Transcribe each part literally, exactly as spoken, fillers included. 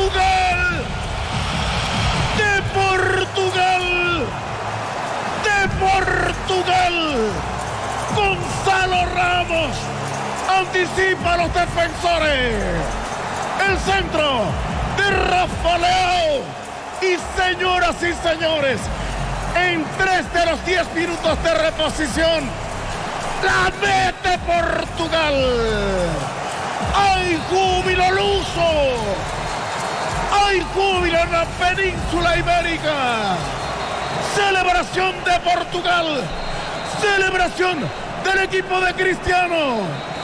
Portugal, de Portugal, de Portugal. Gonzalo Ramos anticipa a los defensores. El centro de Rafa Leao. Y señoras y señores, en tres de los diez minutos de reposición, la mete Portugal. ¡Hay júbilo luso! ¡Hay júbilo en la península ibérica! Celebración de Portugal. Celebración del equipo de Cristiano.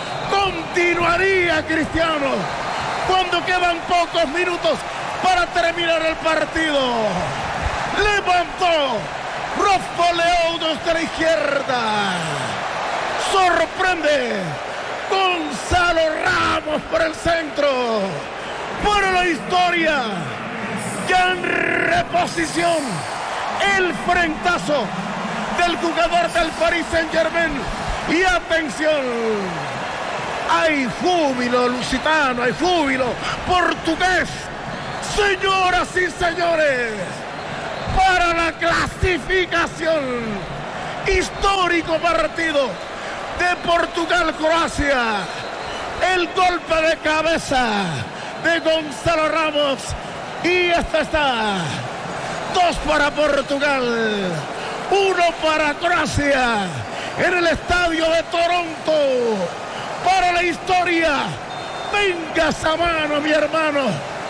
Continuaría Cristiano cuando quedan pocos minutos para terminar el partido. Levantó Rafa Leao desde la izquierda. Sorprende Gonzalo Ramos por el centro. Para la historia. Ya en reposición. El frentazo del jugador del Paris Saint-Germain. Y atención. Hay júbilo lusitano, hay júbilo portugués. Señoras y señores, para la clasificación, histórico partido de Portugal-Croacia. El golpe de cabeza de Gonzalo Ramos. Y esta está. Dos para Portugal, uno para Croacia. En el estadio de Toronto. Para la historia. Venga esa mano, mi hermano.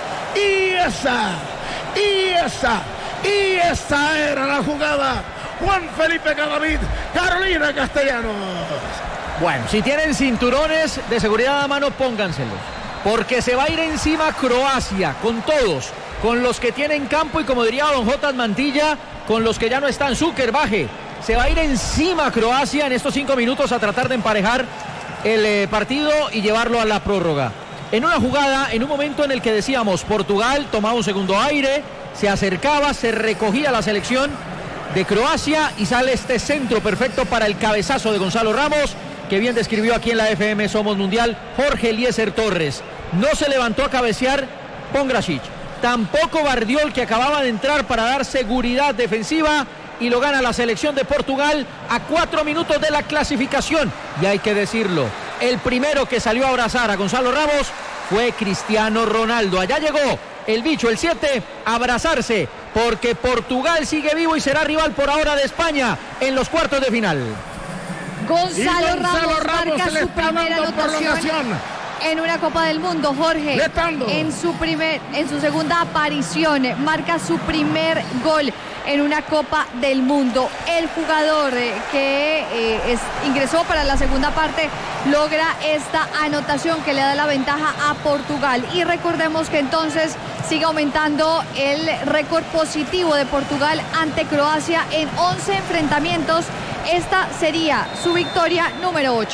Y esa, y esa, y esa era la jugada. Juan Felipe Cadavid, Carolina Castellanos. Bueno, si tienen cinturones de seguridad a mano, pónganselos. Porque se va a ir encima Croacia, con todos. Con los que tienen campo y, como diría don J. Mantilla, con los que ya no están. Zucker, baje. Se va a ir encima Croacia en estos cinco minutos a tratar de emparejar el eh, partido y llevarlo a la prórroga. En una jugada, en un momento en el que decíamos, Portugal tomaba un segundo aire, se acercaba, se recogía la selección de Croacia y sale este centro perfecto para el cabezazo de Gonzalo Ramos, que bien describió aquí en la F M Somos Mundial Jorge Eliezer Torres. No se levantó a cabecear Pongracic, tampoco Bardiol, que acababa de entrar para dar seguridad defensiva, y lo gana la selección de Portugal a cuatro minutos de la clasificación. Y hay que decirlo, el primero que salió a abrazar a Gonzalo Ramos fue Cristiano Ronaldo. Allá llegó el bicho, el siete, a abrazarse, porque Portugal sigue vivo y será rival por ahora de España en los cuartos de final. Gonzalo, Gonzalo Ramos, Ramos marca le su está primera dando anotación prolongación en una Copa del Mundo, Jorge. Letando. En su primer, en su segunda aparición, marca su primer gol en una Copa del Mundo. El jugador eh, que eh, es, ingresó para la segunda parte logra esta anotación que le da la ventaja a Portugal. Y recordemos que entonces sigue aumentando el récord positivo de Portugal ante Croacia en once enfrentamientos. Esta sería su victoria número ocho.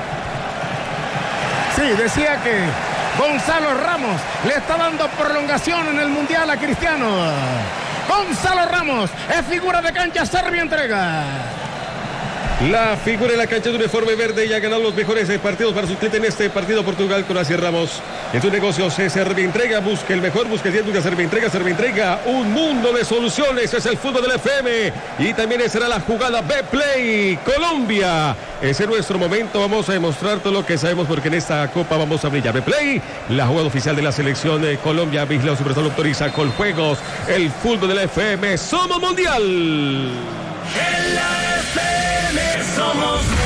Sí, decía que Gonzalo Ramos le está dando prolongación en el Mundial a Cristiano. Gonzalo Ramos es figura de cancha, Serbia entrega. La figura en la cancha de uniforme verde y ha ganado los mejores partidos para su cliente en este partido. Portugal, Croacia. Ramos en sus negocios se Serbia entrega, busca el mejor, busca el diez, busca Serbia entrega, Serbia entrega un mundo de soluciones. Es el fútbol de la F M y también será la jugada B-Play Colombia. Ese es nuestro momento, vamos a demostrar todo lo que sabemos porque en esta Copa vamos a brillar. B-Play, la jugada oficial de la selección de Colombia. Vigilado Superstar autoriza con juegos el fútbol de la F M. Somos Mundial. En la F M somos Mundial.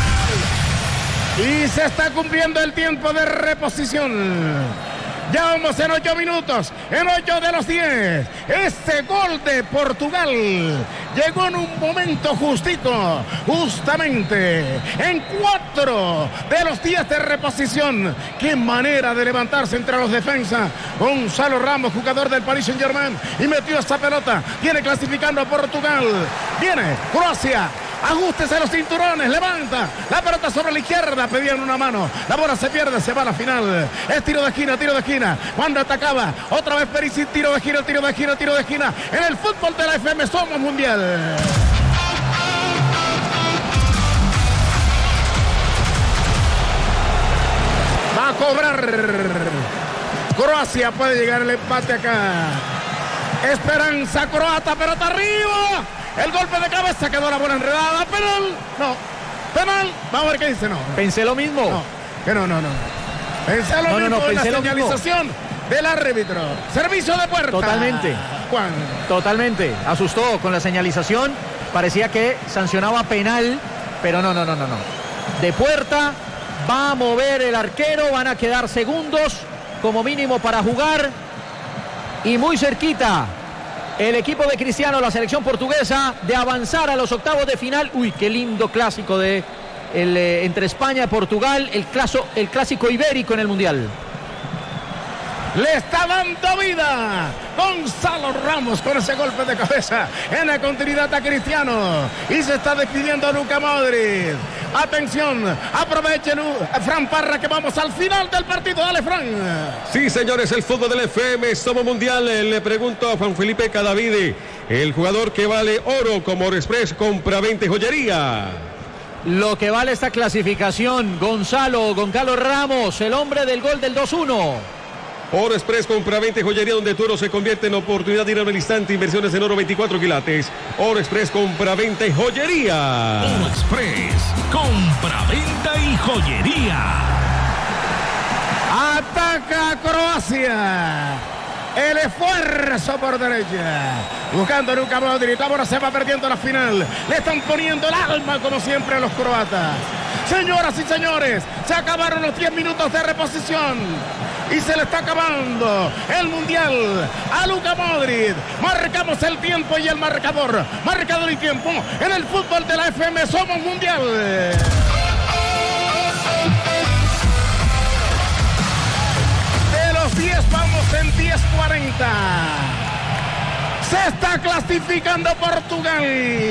Y se está cumpliendo el tiempo de reposición. Ya vamos en ocho minutos, en ocho de los diez. Este gol de Portugal llegó en un momento justito, justamente en cuatro de los diez de reposición. Qué manera de levantarse entre los defensas. Gonzalo Ramos, jugador del Paris Saint-Germain, y metió esta pelota. Viene clasificando a Portugal. Viene Croacia. Ajústese los cinturones, levanta la pelota sobre la izquierda, pedían una mano, la bola se pierde, se va a la final. Es tiro de esquina, tiro de esquina. Cuando atacaba, otra vez Perisic, tiro de esquina, tiro de esquina, tiro de esquina. En el fútbol de la F M somos Mundial. Va a cobrar Croacia puede llegar el empate acá. Esperanza croata, pelota arriba. El golpe de cabeza, quedó la bola enredada. Penal, no. Penal, vamos a ver qué dice, no. Pensé lo mismo. No, que no, no, no. Pensé lo no, mismo no, no, en la pensé lo señalización mismo. del árbitro. Servicio de puerta. Totalmente. Juan. Totalmente. Asustó con la señalización. Parecía que sancionaba penal, pero no, no, no, no, no. De puerta, va a mover el arquero, van a quedar segundos como mínimo para jugar. Y muy cerquita el equipo de Cristiano, la selección portuguesa, de avanzar a los octavos de final. Uy, qué lindo clásico de el, eh, entre España y Portugal, el, claso, el clásico ibérico en el Mundial. Le está dando vida Gonzalo Ramos con ese golpe de cabeza en la continuidad a Cristiano. Y se está despidiendo Luka Modric. Atención, aprovechen Fran Parra que vamos al final del partido. Dale, Fran. Sí, señores, el fútbol del F M Somos Mundial. Le pregunto a Juan Felipe Cadavide, el jugador que vale oro como Express compra veinte joyería. Lo que vale esta clasificación, Gonzalo, Gonzalo Ramos, el hombre del gol del dos uno. Oro Express compra veinte joyería, donde tu oro se convierte en oportunidad de ir al instante. Inversiones en oro veinticuatro quilates. Oro Express compra veinte joyería. Oro Express compra venta y joyería. Ataca Croacia. El esfuerzo por derecha. Buscando a Luka Modric. Ahora se va perdiendo la final. Le están poniendo el alma como siempre a los croatas. Señoras y señores, se acabaron los diez minutos de reposición. Y se le está acabando el Mundial a Luka Modric. Marcamos el tiempo y el marcador. Marcador y tiempo en el fútbol de la F M Somos Mundial. De los diez vamos en diez cuarenta. Se está clasificando Portugal.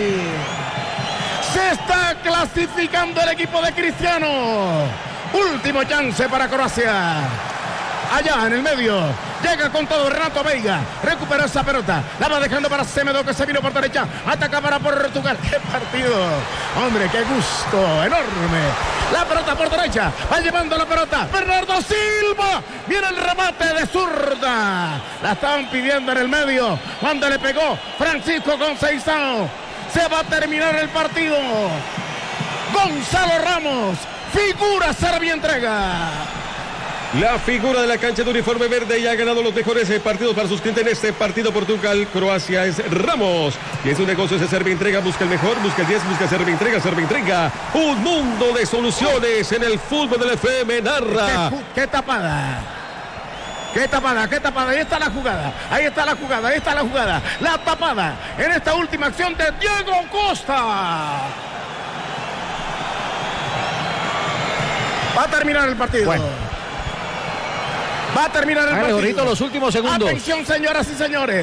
Se está clasificando el equipo de Cristiano. Último chance para Croacia. Allá en el medio, llega con todo Renato Veiga, recupera esa pelota, la va dejando para Semedo que se vino por derecha, ataca para Portugal. ¡Qué partido! Hombre, qué gusto, enorme. La pelota por derecha, va llevando la pelota, Bernardo Silva, viene el remate de zurda, la estaban pidiendo en el medio, cuando le pegó Francisco Conceição. Se va a terminar el partido. Gonzalo Ramos, figura Serbia entrega. La figura de la cancha de uniforme verde y ha ganado los mejores partidos para sus clientes en este partido. Portugal-Croacia es Ramos. Y es un negocio, se Serbia entrega, busca el mejor, busca el diez, busca Serbia entrega, Serbia entrega. Un mundo de soluciones en el fútbol del F M narra. ¿Qué, qué tapada? Qué tapada, qué tapada. Ahí está la jugada, ahí está la jugada, ahí está la jugada. La tapada en esta última acción de Diego Costa. Va a terminar el partido. Bueno. Va a terminar el Hágale, partido. Jorrito, los últimos segundos. Atención, señoras y señores.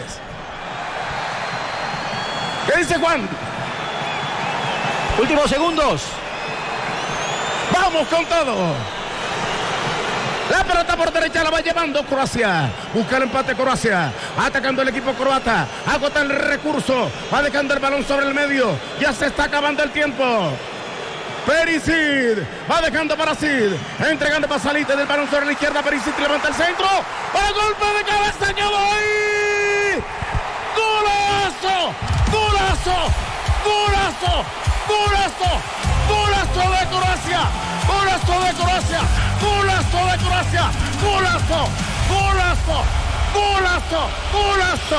¿Qué dice Juan? Últimos segundos. Vamos con todo. La pelota por derecha la va llevando Croacia. Busca el empate Croacia. Atacando el equipo croata. Agota el recurso. Va dejando el balón sobre el medio. Ya se está acabando el tiempo. Perisic va dejando para Sid, entregando para Salite del balón sobre la izquierda. Perisic levanta el centro, ¡el golpe de cabeza! ¡Quedó ahí! ¡Golazo! ¡Golazo! ¡Golazo! ¡Golazo! ¡Golazo de Croacia! ¡Golazo de Croacia! ¡Golazo de Croacia! ¡Golazo! ¡Golazo! ¡Golazo! ¡Golazo!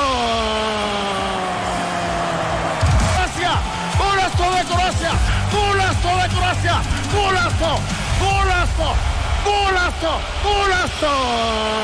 ¡Croacia! ¡Golazo de Croacia! ¡Golazo de Croacia! ¡Golazo! ¡Golazo! ¡Golazo! ¡Golazo!